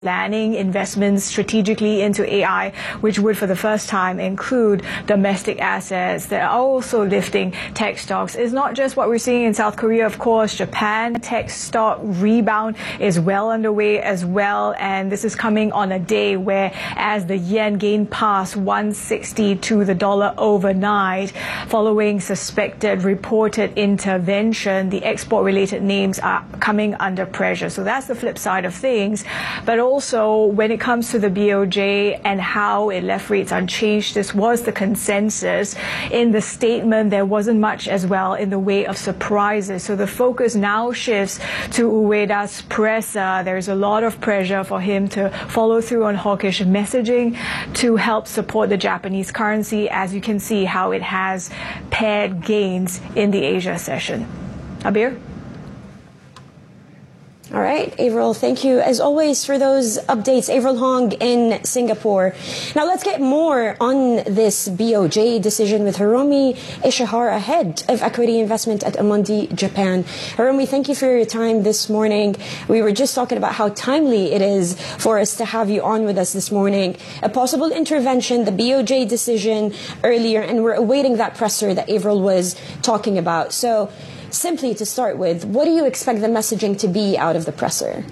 planning investments strategically into AI, which would for the first time include domestic assets that are also lifting tech stocks. It's not just what we're seeing in South Korea, of course. Japan tech stock rebound is well underway as well, and this is coming on a day where as the yen gained past 160 to the dollar overnight, following suspected reported intervention, the export-related names are coming under pressure. So that's the flip side of things. But also, when it comes to the BOJ and how it left rates unchanged, this was the consensus. In the statement, there wasn't much as well in the way of surprises. So the focus now shifts to Ueda's presser. There's a lot of pressure for him to follow through on hawkish messaging to help support the Japanese currency, as you can see how it has paired gains in the Asia session. Abir? All right, Avril, thank you as always for those updates. Avril Hong in Singapore. Now let's get more on this BOJ decision with Hiromi Ishihara, head of equity investment at Amundi Japan. Hiromi, thank you for your time this morning. We were just talking about how timely it is for us to have you on with us this morning. A possible intervention, the BOJ decision earlier, and we're awaiting that presser that Avril was talking about. So, simply to start with, what do you expect the messaging to be out of the presser?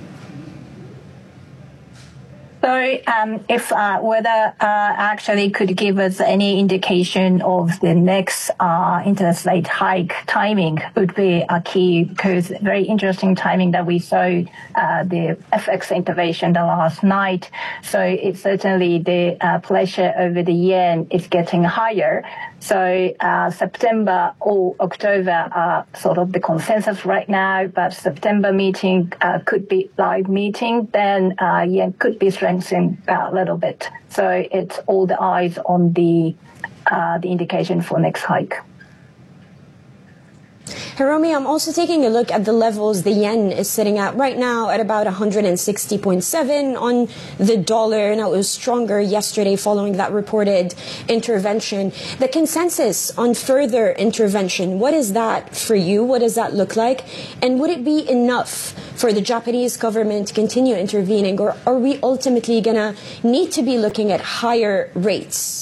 So if whether actually could give us any indication of the next interest rate hike timing would be a key, because very interesting timing that we saw the FX intervention the last night. So it's certainly the pressure over the yen is getting higher. So September or October are sort of the consensus right now, but September meeting could be live meeting, then yen could be strengthened a little bit. So it's all the eyes on the indication for next hike. Hiromi, I'm also taking a look at the levels the yen is sitting at right now at about 160.7 on the dollar. Now, it was stronger yesterday following that reported intervention. The consensus on further intervention, what is that for you? What does that look like? And would it be enough for the Japanese government to continue intervening, or are we ultimately going to need to be looking at higher rates?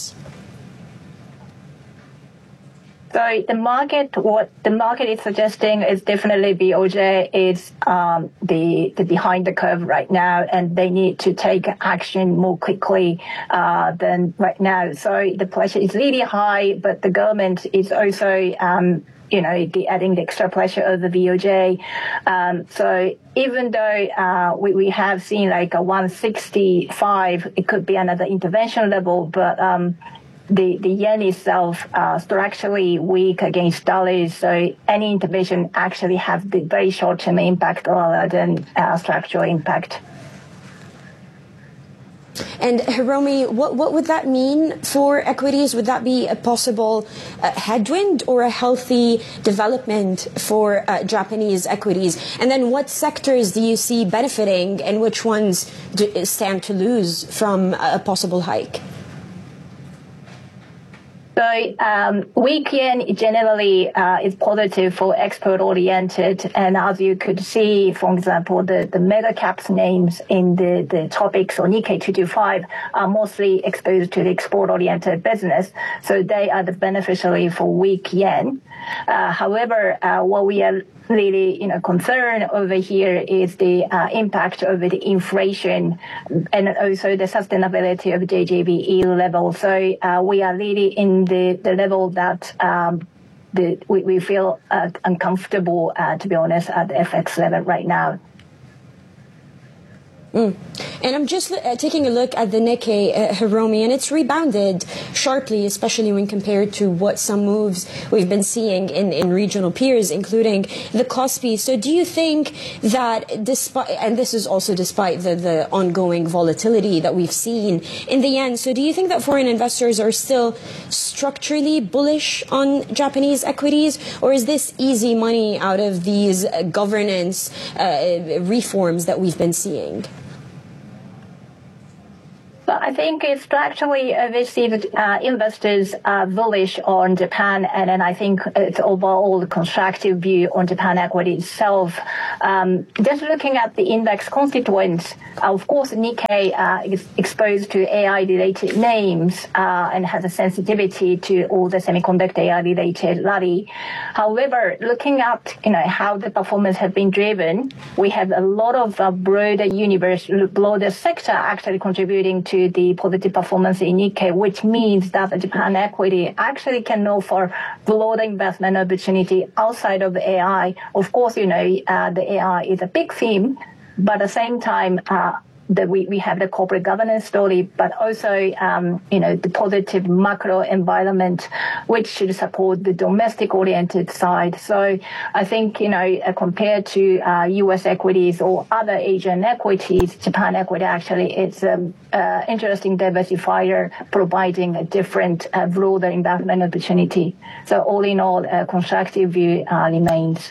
So what the market is suggesting is definitely BOJ is the behind the curve right now, and they need to take action more quickly than right now. So the pressure is really high, but the government is also adding the extra pressure of the BOJ. So even though we have seen like a 165, it could be another intervention level, but the yen itself structurally weak against dollars, so any intervention actually have the very short-term impact rather than structural impact. And Hiromi, what would that mean for equities? Would that be a possible headwind or a healthy development for Japanese equities? And then what sectors do you see benefiting and which ones stand to lose from a possible hike? So weak yen generally is positive for export-oriented, and as you could see, for example, the mega caps names in the topics or Nikkei 225 are mostly exposed to the export-oriented business, so they are the beneficiary for weak yen. However, what we are really concerned over here is the impact of the inflation and also the sustainability of JGBE level. So we are really in the level that we feel uncomfortable, to be honest, at the FX level right now. And I'm just taking a look at the Nikkei, Hiromi, and it's rebounded sharply, especially when compared to what some moves we've been seeing in regional peers, including the Kospi. So do you think that despite, and this is also despite the ongoing volatility that we've seen in the yen, so do you think that foreign investors are still structurally bullish on Japanese equities, or is this easy money out of these governance reforms that we've been seeing? But I think it's structurally received investors are bullish on Japan, and then I think it's overall constructive view on Japan equity itself. Just looking at the index constituents, of course, Nikkei is exposed to AI-related names and has a sensitivity to all the semiconductor AI-related rally. However, looking at how the performance has been driven, we have a lot of broader universe, broader sector actually contributing to the positive performance in Nikkei, which means that the Japan equity actually can offer broader investment opportunity outside of the AI. Of course, the AI is a big theme, but at the same time, we have the corporate governance story, but also, the positive macro environment, which should support the domestic-oriented side. So I think, compared to U.S. equities or other Asian equities, Japan equity actually is an interesting diversifier, providing a different, broader investment opportunity. So all in all, a constructive view remains.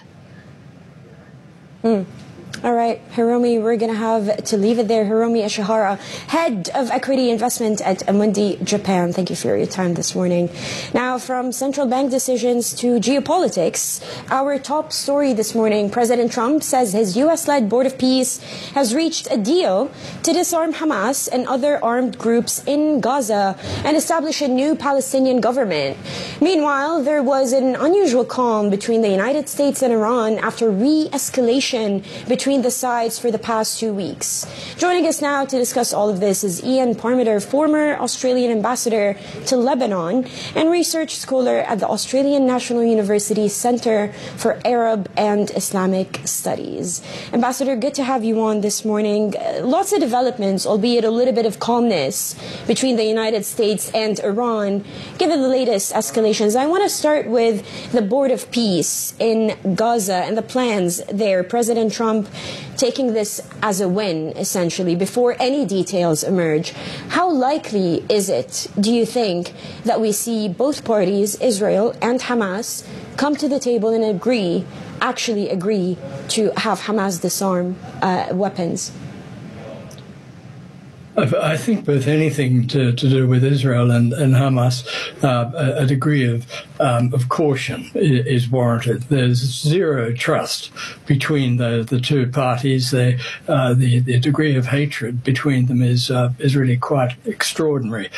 All right, Hiromi, we're going to have to leave it there. Hiromi Ishihara, Head of Equity Investment at Amundi Japan. Thank you for your time this morning. Now, from central bank decisions to geopolitics, our top story this morning, President Trump says his U.S.-led Board of Peace has reached a deal to disarm Hamas and other armed groups in Gaza and establish a new Palestinian government. Meanwhile, there was an unusual calm between the United States and Iran after re-escalation between the sides for the past 2 weeks. Joining us now to discuss all of this is Ian Parmiter, former Australian ambassador to Lebanon and research scholar at the Australian National University Centre for Arab and Islamic Studies. Ambassador, good to have you on this morning. Lots of developments, albeit a little bit of calmness between the United States and Iran, given the latest escalations. I want to start with the Board of Peace in Gaza and the plans there. President Trump taking this as a win, essentially, before any details emerge. How likely is it, do you think, that we see both parties, Israel and Hamas, come to the table and actually agree to have Hamas disarm weapons? I think with anything to do with Israel and Hamas, a degree of caution is warranted. There's zero trust between the two parties. The degree of hatred between them is really quite extraordinary.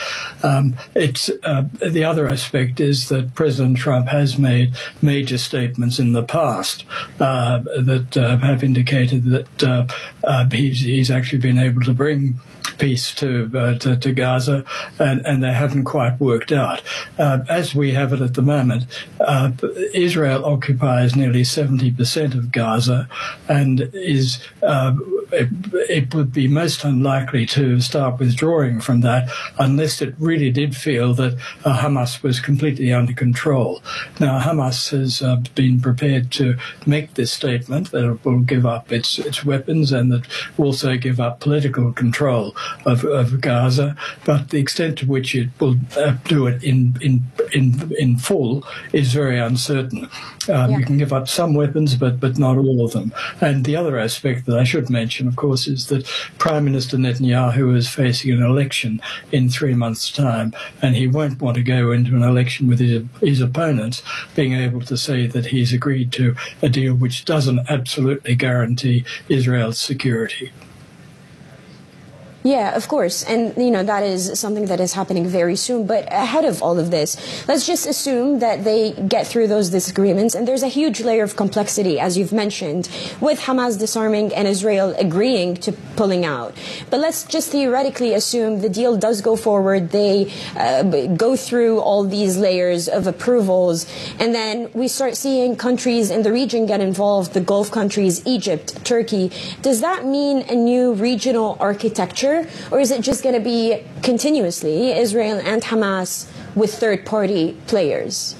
The other aspect is that President Trump has made major statements in the past that have indicated that he's actually been able to bring peace to Gaza, and they haven't quite worked out. As we have it at the moment, Israel occupies nearly 70% of Gaza and is it would be most unlikely to start withdrawing from that unless it really did feel that Hamas was completely under control. Now, Hamas has been prepared to make this statement that it will give up its weapons and that will also give up political control of Gaza, but the extent to which it will do it in full is very uncertain. You can give up some weapons, but not all of them. And the other aspect that I should mention, of course, is that Prime Minister Netanyahu is facing an election in 3 months' time, and he won't want to go into an election with his opponents being able to say that he's agreed to a deal which doesn't absolutely guarantee Israel's security. Yeah, of course. And, that is something that is happening very soon. But ahead of all of this, let's just assume that they get through those disagreements. And there's a huge layer of complexity, as you've mentioned, with Hamas disarming and Israel agreeing to pulling out. But let's just theoretically assume the deal does go forward. They go through all these layers of approvals. And then we start seeing countries in the region get involved, the Gulf countries, Egypt, Turkey. Does that mean a new regional architecture? Or is it just going to be continuously Israel and Hamas with third-party players?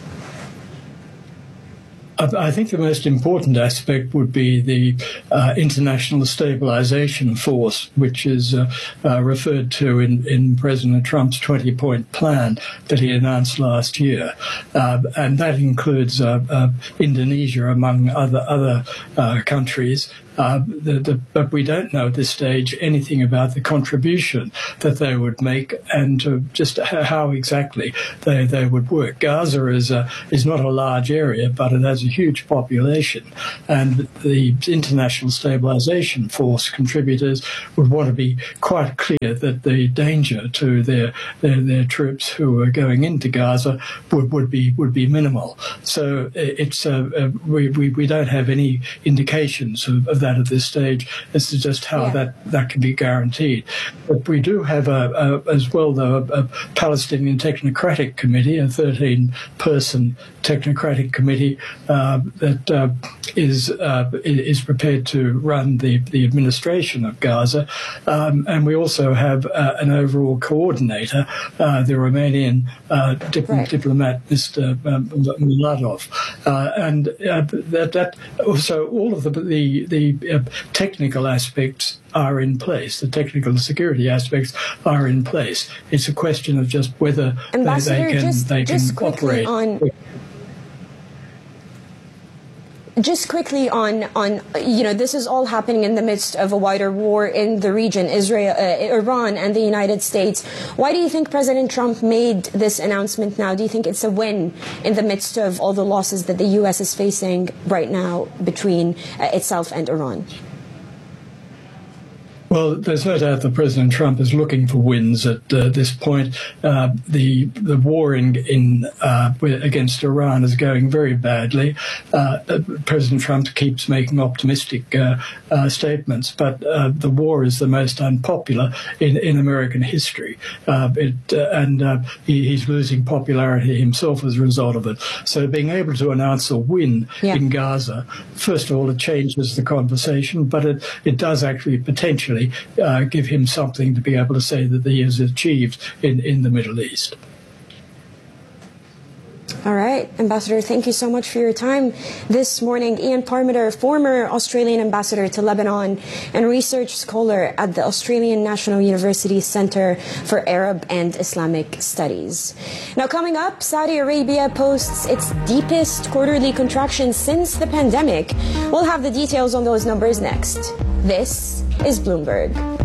I think the most important aspect would be the international stabilization force, which is referred to in President Trump's 20-point plan that he announced last year. And that includes Indonesia, among other countries. But we don't know at this stage anything about the contribution that they would make and just how exactly they would work. Gaza is not a large area, but it has a huge population, and the International Stabilization Force contributors would want to be quite clear that the danger to their troops who are going into Gaza would be minimal. So it's we don't have any indications of that at this stage as to just how that can be guaranteed. But we do have as well, though, a Palestinian Technocratic Committee, a 13-person technocratic committee that is prepared to run the administration of Gaza, and we also have an overall coordinator, the Romanian diplomat, Mr. Mladov, and that also all of the technical aspects are in place. The technical and security aspects are in place. It's a question of just whether they can operate. Just quickly on this is all happening in the midst of a wider war in the region, Iran and the United States. Why do you think President Trump made this announcement now? Do you think it's a win in the midst of all the losses that the U.S. is facing right now between itself and Iran? Well, there's no doubt that President Trump is looking for wins at this point. The war against Iran is going very badly. President Trump keeps making optimistic statements, but the war is the most unpopular in American history, he's losing popularity himself as a result of it. So being able to announce a win in Gaza, first of all, it changes the conversation, but it does actually potentially give him something to be able to say that he has achieved in the Middle East. All right, Ambassador, thank you so much for your time this morning. Ian Parmiter, former Australian ambassador to Lebanon and research scholar at the Australian National University Centre for Arab and Islamic Studies. Now, coming up, Saudi Arabia posts its deepest quarterly contraction since the pandemic. We'll have the details on those numbers next. This is Bloomberg.